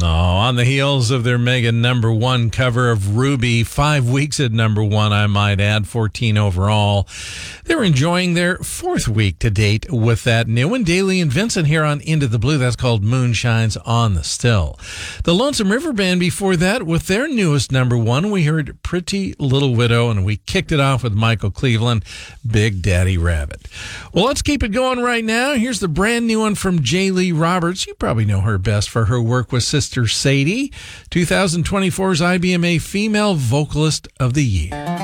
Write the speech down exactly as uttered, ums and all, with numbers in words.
Oh, on the heels of their mega number one cover of Ruby, five weeks at number one, I might add, fourteen overall. They're enjoying their fourth week to date with that new one. Daly and Vincent here on Into the Blue. That's called Moonshines on the Still. The Lonesome River Band before that with their newest number one. We heard Pretty Little Widow, and we kicked it off with Michael Cleveland, Big Daddy Rabbit. Well, let's keep it going right now. Here's the brand new one from J. Lee Roberts. You probably know her best for her work with Sister Sadie, twenty twenty-four's I B M A Female Vocalist of the Year.